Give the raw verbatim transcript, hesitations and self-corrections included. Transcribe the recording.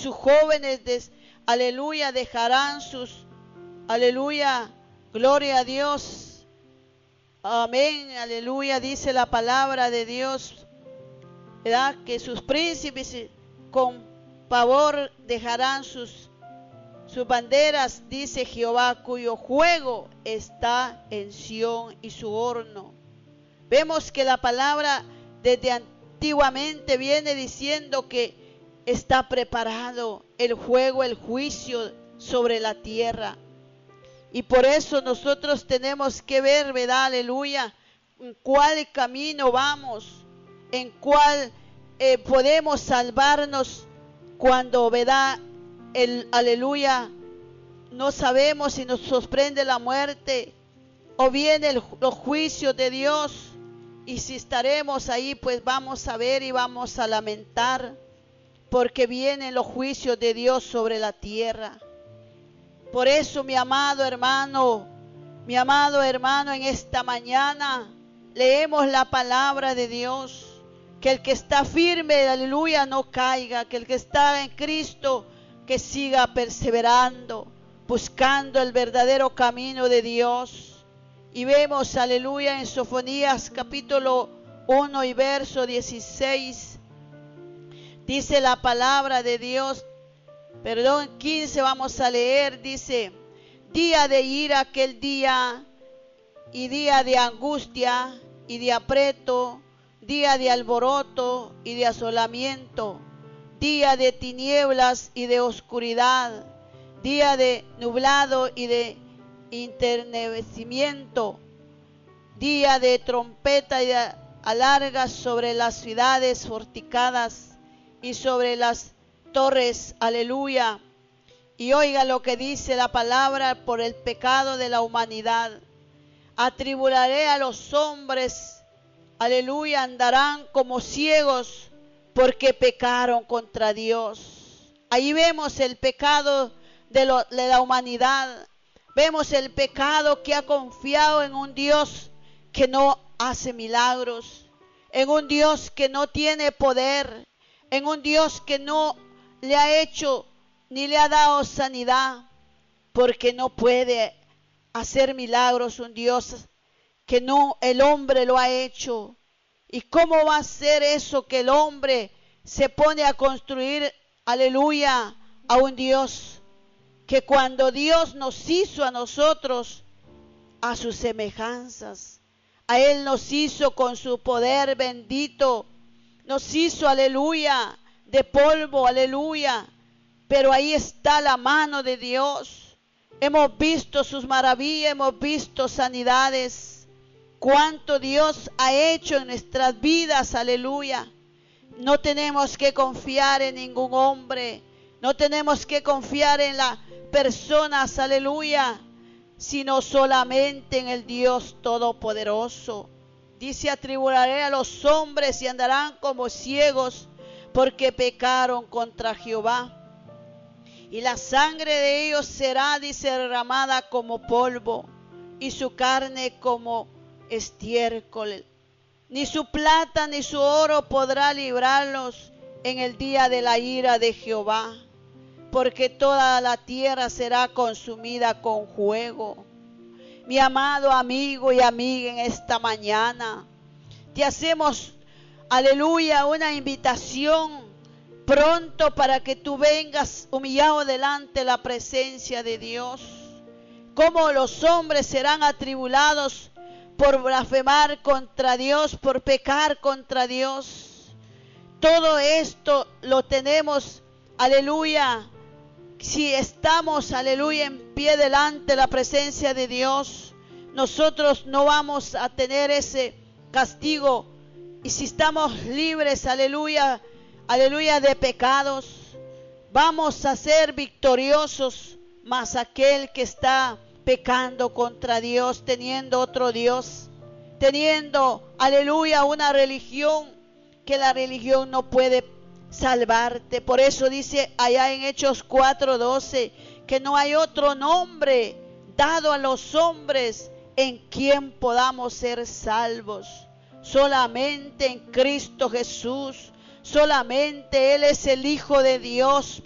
sus jóvenes, des, aleluya, dejarán sus, aleluya, gloria a Dios. Amén, aleluya, dice la palabra de Dios, ¿verdad? Que sus príncipes con pavor dejarán sus, sus banderas, dice Jehová, cuyo juego está en Sión y su horno. Vemos que la palabra desde antiguamente viene diciendo que está preparado el juego, el juicio sobre la tierra. Y por eso nosotros tenemos que ver, ¿verdad? Aleluya, en cuál camino vamos, en cuál eh, podemos salvarnos cuando, ¿verdad? El, aleluya, no sabemos si nos sorprende la muerte o viene el, los juicios de Dios. Y si estaremos ahí, pues vamos a ver y vamos a lamentar, porque vienen los juicios de Dios sobre la tierra. Por eso, mi amado hermano, mi amado hermano, en esta mañana leemos la palabra de Dios. Que el que está firme, aleluya, no caiga. Que el que está en Cristo, que siga perseverando, buscando el verdadero camino de Dios. Y vemos, aleluya, en Sofonías capítulo uno y verso dieciséis. Dice la palabra de Dios, perdón, quince vamos a leer, dice: día de ira aquel día, y día de angustia, y de aprieto, día de alboroto y de asolamiento, día de tinieblas y de oscuridad, día de nublado y de enternecimiento, día de trompeta y de alargas sobre las ciudades fortificadas y sobre las torres, aleluya. Y oiga lo que dice la palabra: por el pecado de la humanidad atribularé a los hombres, aleluya, andarán como ciegos porque pecaron contra Dios. Ahí vemos el pecado de, lo, de la humanidad. Vemos el pecado que ha confiado en un Dios que no hace milagros, en un Dios que no tiene poder, en un Dios que no le ha hecho ni le ha dado sanidad, porque no puede hacer milagros un Dios que no el hombre lo ha hecho. ¿Y cómo va a ser eso que el hombre se pone a construir, aleluya, a un Dios? Que cuando Dios nos hizo a nosotros a sus semejanzas, a Él nos hizo con su poder bendito, nos hizo, aleluya, de polvo, aleluya, pero ahí está la mano de Dios. Hemos visto sus maravillas, hemos visto sanidades, cuánto Dios ha hecho en nuestras vidas, aleluya. No tenemos que confiar en ningún hombre, no tenemos que confiar en las personas, aleluya, sino solamente en el Dios Todopoderoso. Dice: atribularé a los hombres y andarán como ciegos porque pecaron contra Jehová. Y la sangre de ellos será, dice, derramada como polvo, y su carne como estiércol. Ni su plata ni su oro podrá librarlos en el día de la ira de Jehová, porque toda la tierra será consumida con fuego. Mi amado amigo y amiga, en esta mañana te hacemos, aleluya, una invitación pronto para que tú vengas humillado delante de la presencia de Dios. Como los hombres serán atribulados por blasfemar contra Dios, por pecar contra Dios. Todo esto lo tenemos, aleluya, si estamos, aleluya, en pie delante de la presencia de Dios. Nosotros no vamos a tener ese castigo. Y si estamos libres, aleluya, aleluya, de pecados, vamos a ser victoriosos. Mas aquel que está pecando contra Dios, teniendo otro Dios, teniendo, aleluya, una religión, que la religión no puede salvarte. Por eso dice allá en Hechos cuatro doce, que no hay otro nombre dado a los hombres en quien podamos ser salvos. Solamente en Cristo Jesús. Solamente Él es el Hijo de Dios.